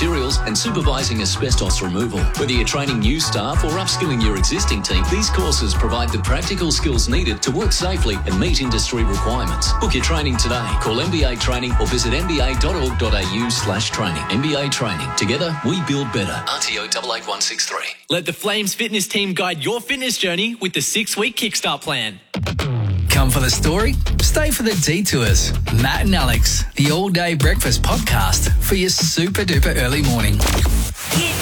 materials and supervising asbestos removal. Whether you're training new staff or upskilling your existing team, these courses provide the practical skills needed to work safely and meet industry requirements. Book your training today. Call MBA Training or visit mba.org.au/training. MBA Training. Together, we build better. RTO 88163. Let the Flames Fitness team guide your fitness journey with the 6-week Kickstart plan. Come for the story, stay for the detours. Matt and Alex, the all-day breakfast podcast for your super-duper early morning. Hit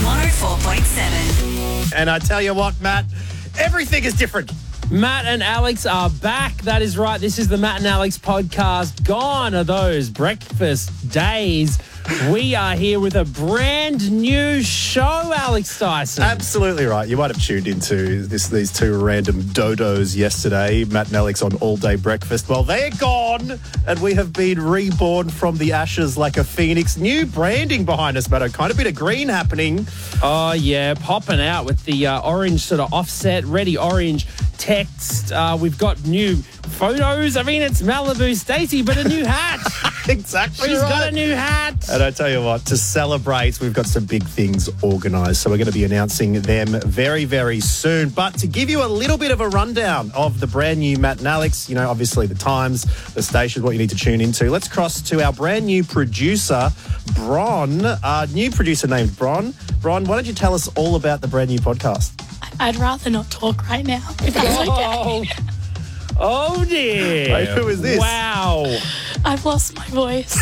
104.7. And I tell you what, Matt, everything is different. Matt and Alex are back. That is right. This is the Matt and Alex podcast. Gone are those breakfast days. We are here with a brand new show, Alex Dyson. Absolutely right. You might have tuned into these two random dodos yesterday, Matt and Alex on All Day Breakfast. Well, they're gone, and we have been reborn from the ashes like a phoenix. New branding behind us, Matt. Kind of bit of green happening. Oh, yeah, popping out with the orange sort of offset, ready orange text. We've got new photos. I mean, it's Malibu Stacey, but a new hat. Exactly. She's got a new hat. And I tell you what, to celebrate, we've got some big things organised. So we're going to be announcing them very, very soon. But to give you a little bit of a rundown of the brand new Matt and Alex, you know, obviously the times, the station, what you need to tune into. Let's cross to our brand new producer, Bron. New producer named Bron. Bron, why don't you tell us all about the brand new podcast? I'd rather not talk right now, if that's okay. Oh, dear. Wait, who is this? Wow. I've lost my voice.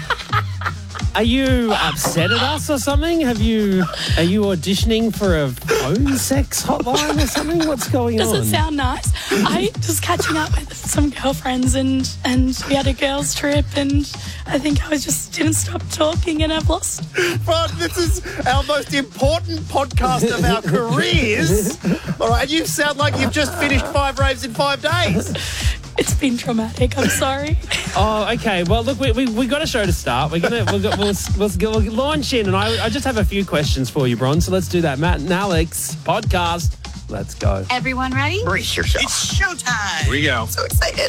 Are you upset at us or something? Are you auditioning for a phone sex hotline or something? What's going on? Does it sound nice? I was catching up with some girlfriends and we had a girls trip and I think I didn't stop talking and I've lost. Bron, this is our most important podcast of our careers. All right, you sound like you've just finished 5 raves in 5 days. It's been traumatic. I'm sorry. Oh, okay. Well, look, we got a show to start. We'll launch in, and I just have a few questions for you, Bron. So let's do that. Matt and Alex podcast. Let's go. Everyone ready? Brace yourself. It's showtime. Here we go. So excited.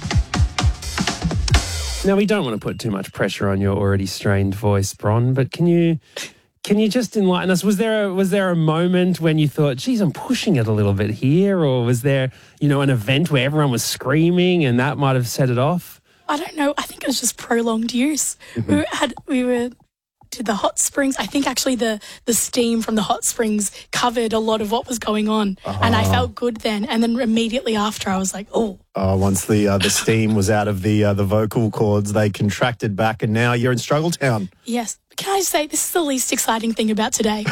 Now, we don't want to put too much pressure on your already strained voice, Bron, but can you just enlighten us? Was there a moment when you thought, geez, I'm pushing it a little bit here? Or was there, an event where everyone was screaming and that might have set it off? I don't know. I think it was just prolonged use. We did the hot springs. I think actually the steam from the hot springs covered a lot of what was going on. And I felt good then. And then immediately after I was like, oh. Once the steam was out of the vocal cords, they contracted back and now you're in Struggletown. Yes. Can I say this is the least exciting thing about today?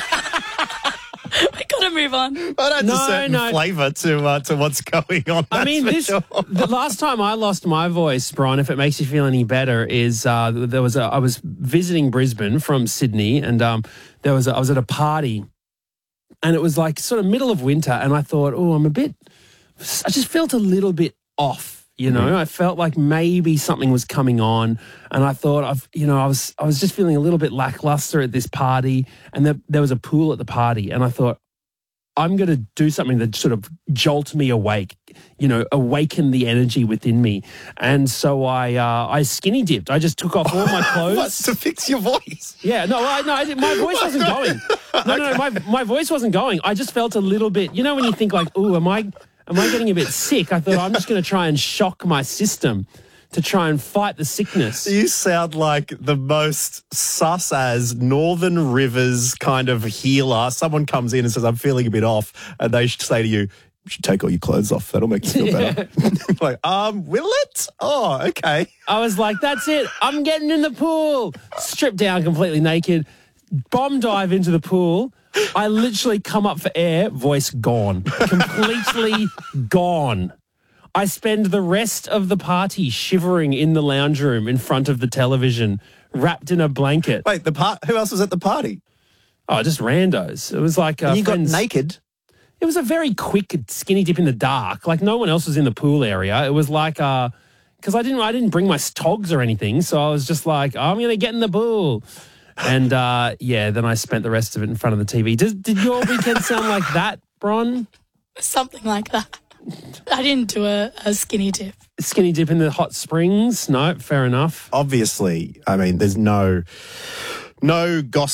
We got to move on. But that's a certain flavour to what's going on. I mean, the last time I lost my voice, Bron, if it makes you feel any better, is I was visiting Brisbane from Sydney, and I was at a party, and it was like sort of middle of winter, and I thought, I just felt a little bit off. I felt like maybe something was coming on, and I thought I was just feeling a little bit lackluster at this party, and there was a pool at the party, and I thought I'm going to do something that sort of jolt me awake, awaken the energy within me, and so I skinny dipped. I just took off all my clothes. What, to fix your voice? Yeah, my voice wasn't going. My voice wasn't going. I just felt a little bit. When you think like, am I getting a bit sick? I thought I'm just going to try and shock my system to try and fight the sickness. You sound like the most sus as Northern Rivers kind of healer. Someone comes in and says, I'm feeling a bit off. And they should say to you, you should take all your clothes off. That'll make you feel better. Like, will it? Oh, okay. I was like, that's it. I'm getting in the pool. Stripped down completely naked. Bomb dive into the pool. I literally come up for air, voice gone. Completely gone. I spend the rest of the party shivering in the lounge room in front of the television, wrapped in a blanket. Wait, who else was at the party? Oh, just randos. It was like you got naked? It was a very quick skinny dip in the dark. Like no one else was in the pool area. It was like because I didn't bring my togs or anything, so I was just like, I'm going to get in the pool. And, then I spent the rest of it in front of the TV. Did your weekend sound like that, Bron? Something like that. I didn't do a skinny dip. Skinny dip in the hot springs? No, fair enough. Obviously, I mean, there's no gossip